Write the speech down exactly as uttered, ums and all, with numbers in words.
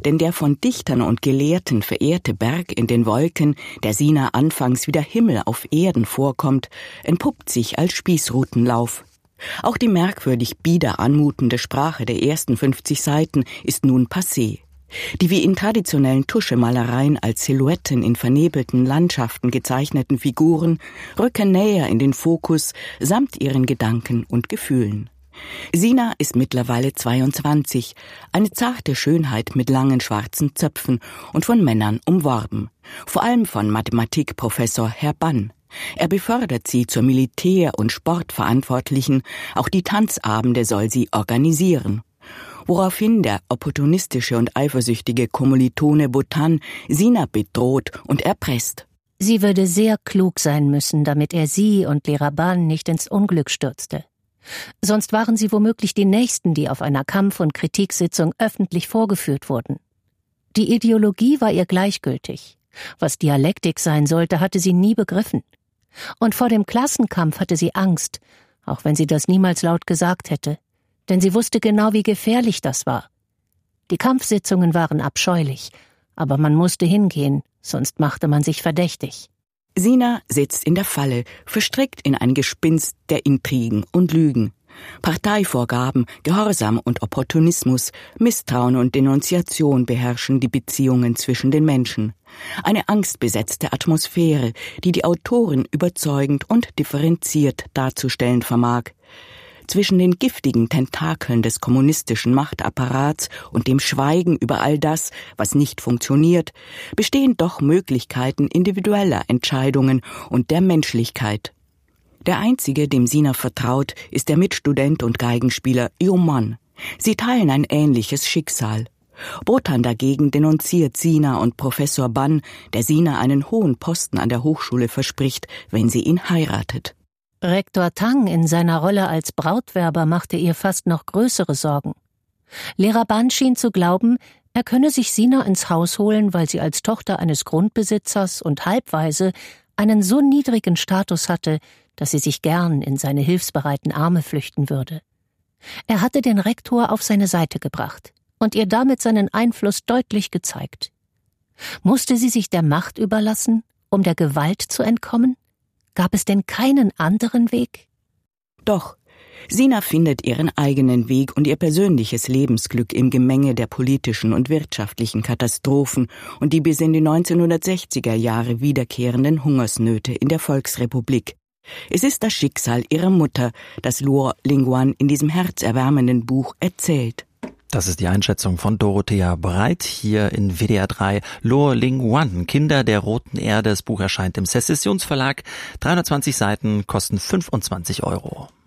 denn der von Dichtern und Gelehrten verehrte Berg in den Wolken, der Sina anfangs wie der Himmel auf Erden vorkommt, entpuppt sich als Spießrutenlauf. Auch die merkwürdig bieder anmutende Sprache der ersten fünfzig Seiten ist nun passé. Die wie in traditionellen Tuschemalereien als Silhouetten in vernebelten Landschaften gezeichneten Figuren rücken näher in den Fokus samt ihren Gedanken und Gefühlen. Sina ist mittlerweile zweiundzwanzig, eine zarte Schönheit mit langen schwarzen Zöpfen und von Männern umworben, vor allem von Mathematikprofessor Herr Bann. Er befördert sie zur Militär- und Sportverantwortlichen, auch die Tanzabende soll sie organisieren. Woraufhin der opportunistische und eifersüchtige Kommilitone Botan Sina bedroht und erpresst. Sie würde sehr klug sein müssen, damit er sie und Lehrer Ban nicht ins Unglück stürzte. Sonst waren sie womöglich die Nächsten, die auf einer Kampf- und Kritiksitzung öffentlich vorgeführt wurden. Die Ideologie war ihr gleichgültig. Was Dialektik sein sollte, hatte sie nie begriffen. Und vor dem Klassenkampf hatte sie Angst, auch wenn sie das niemals laut gesagt hätte. Denn sie wusste genau, wie gefährlich das war. Die Kampfsitzungen waren abscheulich, aber man musste hingehen, sonst machte man sich verdächtig. Sina sitzt in der Falle, verstrickt in ein Gespinst der Intrigen und Lügen. Parteivorgaben, Gehorsam und Opportunismus, Misstrauen und Denunziation beherrschen die Beziehungen zwischen den Menschen. Eine angstbesetzte Atmosphäre, die die Autorin überzeugend und differenziert darzustellen vermag. Zwischen den giftigen Tentakeln des kommunistischen Machtapparats und dem Schweigen über all das, was nicht funktioniert, bestehen doch Möglichkeiten individueller Entscheidungen und der Menschlichkeit. Der einzige, dem Sina vertraut, ist der Mitstudent und Geigenspieler Yoman. Sie teilen ein ähnliches Schicksal. Botan dagegen denunziert Sina und Professor Ban, der Sina einen hohen Posten an der Hochschule verspricht, wenn sie ihn heiratet. Rektor Tang in seiner Rolle als Brautwerber machte ihr fast noch größere Sorgen. Lehrer Ban schien zu glauben, er könne sich Sina ins Haus holen, weil sie als Tochter eines Grundbesitzers und Halbwaise einen so niedrigen Status hatte, dass sie sich gern in seine hilfsbereiten Arme flüchten würde. Er hatte den Rektor auf seine Seite gebracht und ihr damit seinen Einfluss deutlich gezeigt. Musste sie sich der Macht überlassen, um der Gewalt zu entkommen? Gab es denn keinen anderen Weg? Doch, Sina findet ihren eigenen Weg und ihr persönliches Lebensglück im Gemenge der politischen und wirtschaftlichen Katastrophen und die bis in die neunzehnhundertsechziger Jahre wiederkehrenden Hungersnöte in der Volksrepublik. Es ist das Schicksal ihrer Mutter, das Luo Lingguan in diesem herzerwärmenden Buch erzählt. Das ist die Einschätzung von Dorothea Breit hier in W D R drei. Luo Lingguan, Kinder der roten Erde. Das Buch erscheint im Sezessionsverlag. dreihundertzwanzig Seiten, kosten fünfundzwanzig Euro.